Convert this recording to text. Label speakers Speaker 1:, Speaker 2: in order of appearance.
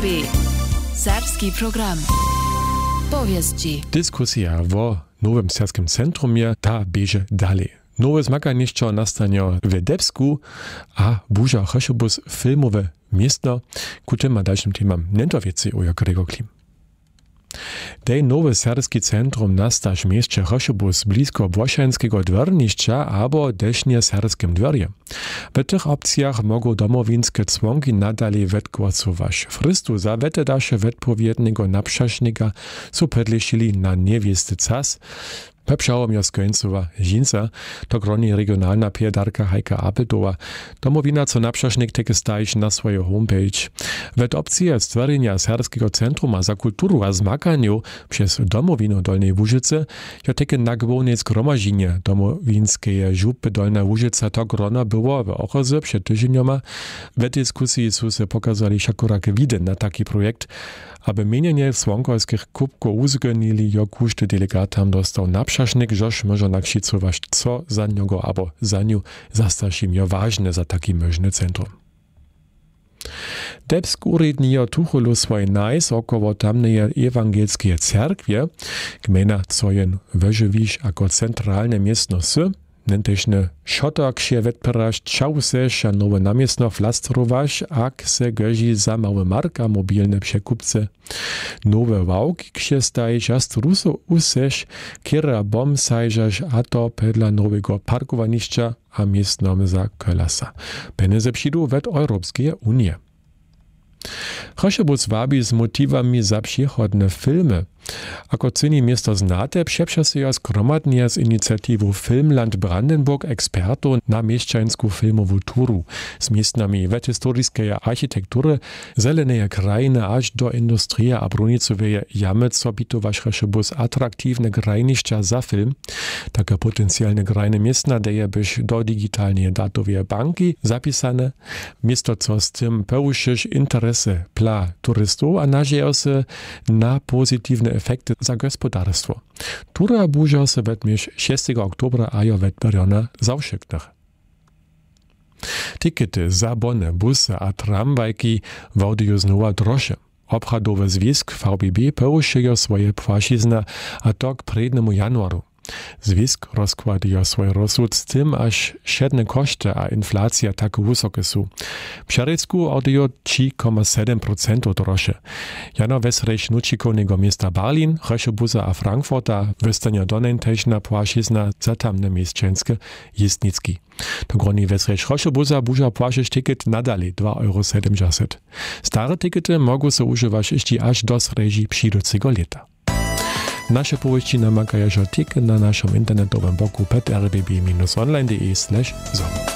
Speaker 1: RBB Serbski program. Powieści.
Speaker 2: Dyskusja o nowym serbskim centrumie ta bieže dalej. Nowe zmakanišćo nastanie w Debsku, a buža Chešobus filmowe miasto, ku tym a dalszym temam nento wieci o Gregor Klim. Dej nowe serbski centrum nastaž mieście Chešobus blisko Włoszańskiego dwornišća abo dešnie serbskim dworje. W tych opcjach mogą domowinskie członki nadali wetgłosować. Frystu za wetedaše wetpowiednego napšašnika su predlišili na niewiesty czas. Pepšałom jo skońcowa žinca, to groni regionalna piedarka Hajka Apeldowa. Domowina co napšašnik teke stajiš na swojej homepage. Wet opcije stworzenia serbskiego centruma za kulturu a zmakaniu przez domowinu Dolnej Łużycy jo teke nagłowne zgromażenie domowinskie żupy Dolna Łużyca to grono było w ochozy przed tydzienioma. W dyskusji su se pokazali szakurake widy na taki projekt, aby mienienie członkowskich kubków uzgodnili, jo kuszty delegatam dostał napšašnik, żoż może nakrzycować co za niego abo za nią zastašim jo ważne za taki możny centrum. Debsk urednijo tucholu swoje najs około tamneje ewangelskie cerkwie, gmena cojen Wöžewiš jako centralne miestno Nentešne šotok się wetperaš čauseš a nowe namiestno flastrovaš, ak se göži za małe marka mobilne przekupce. Nowe wałki ksie staješ a struso useš, kira bom sajžaš a to pedla nowego parkowanišća a miestnom za kolasa. Peneze přidu wet Europskie Unie. Chešobus wabi z motivami za przychodne filmy. Ako cyni miasto znate, przepsze się jo skromadnie z inicjatywą Filmland Brandenburg ekspertów na mieszczańską filmową turu z miastami wet historiskiej architektury, zelenej krainy aż do industrii a brunicowej jamy, co bitowaš Chešobus atraktivne krajnišća za film. Takie potencjalne krajne miasta daje byś do digitalnej datowej banki zapisane. Miasto, co z tym pełszysz interesy dla turystów, a nadzieja się na pozytywne efekty za gospodarstwo. Tura buža se wetmieš 6. oktobra a jo wetberiona zawszyknach. Tikety za bone, busy a tramwajki waudijo znowa droższe. Obchadowy związk VBB pełszyjo swoje płaszizna, a to k prednemu januaru. Związk rozkładijo swój rozsud z tym, aż średnie koszty a inflacja tak wysokie są. W Pšarecku audio 3,7% droższe. Jano wesrejš nučikonego miasta Berlin, Chešobusa a Frankfurta wystania donentejšna płaszizna za tamne mieszczańskie jezdnicki. To groni wesrejš Chešobusa buža płaszysz ticket nadali 2,70 €. Stare tickety mogą się używać jeszcze aż do sreži przyjducego lata. Nasze powieści namakają na naszym internetowym blogu petrbb-online.de/zom.